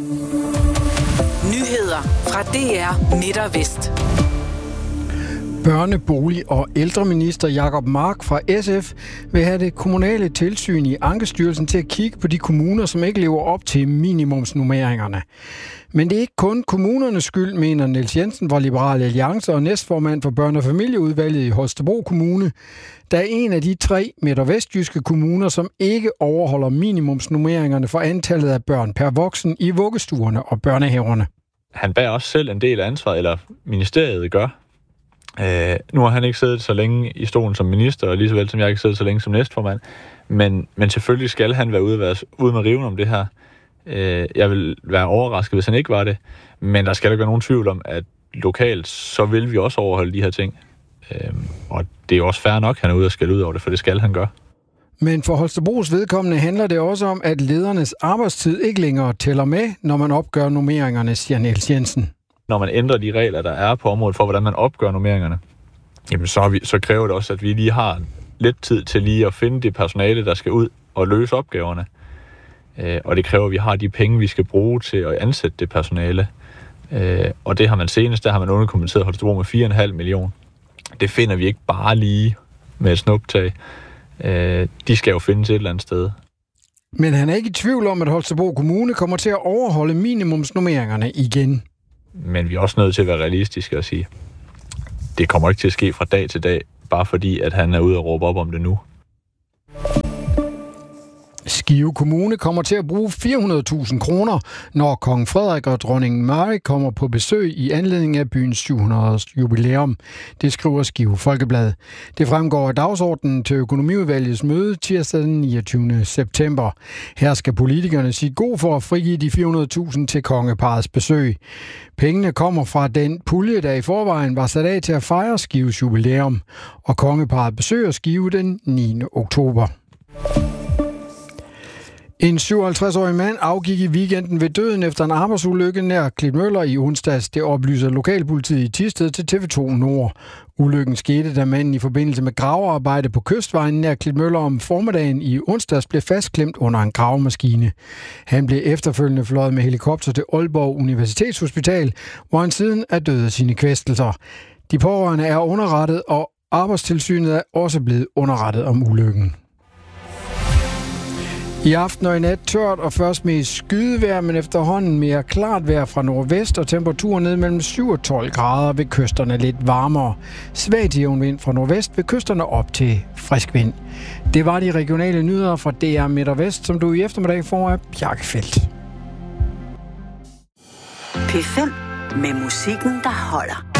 Nyheder fra DR Midt og Vest. Børnebolig- og ældreminister Jacob Mark fra SF vil have det kommunale tilsyn i Ankestyrelsen til at kigge på de kommuner, som ikke lever op til minimumsnormeringerne. Men det er ikke kun kommunernes skyld, mener Niels Jensen fra Liberal Alliance og næstformand for Børne- og Familieudvalget i Holstebro Kommune. Der er en af de 3 midt- og vestjyske kommuner, som ikke overholder minimumsnormeringerne for antallet af børn per voksen i vuggestuerne og børnehaverne. Han bærer også selv en del af ansvaret, eller ministeriet gør. Nu har han ikke siddet så længe i stolen som minister, og lige så vel som jeg ikke siddet så længe som næstformand. Men selvfølgelig skal han være ude med riven om det her. Jeg vil være overrasket, hvis han ikke var det. Men der skal ikke være nogen tvivl om, at lokalt, så vil vi også overholde de her ting. Og det er også fair nok, at han er ude og skal ud over det, for det skal han gøre. Men for Holstebros vedkommende handler det også om, at ledernes arbejdstid ikke længere tæller med, når man opgør normeringerne, siger Niels Jensen. Når man ændrer de regler, der er på området for, hvordan man opgør normeringerne, jamen så kræver det også, at vi lige har lidt tid til lige at finde det personale, der skal ud og løse opgaverne. Og det kræver, at vi har de penge, vi skal bruge til at ansætte det personale. Og det har man senest, der har man underkommenteret Holstebro med 4,5 millioner. Det finder vi ikke bare lige med et snuptag. De skal jo findes et eller andet sted. Men han er ikke i tvivl om, at Holstebro Kommune kommer til at overholde minimumsnormeringerne igen. Men vi er også nødt til at være realistiske og sige, det kommer ikke til at ske fra dag til dag, bare fordi, at han er ude og råbe op om det nu. Skive Kommune kommer til at bruge 400.000 kroner, når kong Frederik og dronning Mary kommer på besøg i anledning af byens 700-års jubilæum. Det skriver Skive Folkeblad. Det fremgår af dagsordenen til økonomiudvalgets møde tirsdag den 29. september. Her skal politikerne sige god for at frigive de 400.000 til kongeparrets besøg. Pengene kommer fra den pulje, der i forvejen var sat af til at fejre Skives jubilæum, og kongeparret besøger Skive den 9. oktober. En 57-årig mand afgik i weekenden ved døden efter en arbejdsulykke nær Klitmøller i onsdags. Det oplyser lokalpolitiet i Thisted til TV2 Nord. Ulykken skete, da manden i forbindelse med gravearbejde på kystvejen nær Klitmøller om formiddagen i onsdags blev fastklemt under en gravemaskine. Han blev efterfølgende fløjet med helikopter til Aalborg Universitetshospital, hvor han siden er død af sine kvæstelser. De pårørende er underrettet, og Arbejdstilsynet er også blevet underrettet om ulykken. I aften og i nat tørt og først med skydevejr, men efterhånden mere klart vejr fra nordvest og temperaturer ned mellem 7 og 12 grader ved kysterne lidt varmere. Svag jævn vind fra nordvest ved kysterne op til frisk vind. Det var de regionale nyheder fra DR Midt og Vest, som du i eftermiddag får af Bjarke Feldt. P5 med musikken, der holder.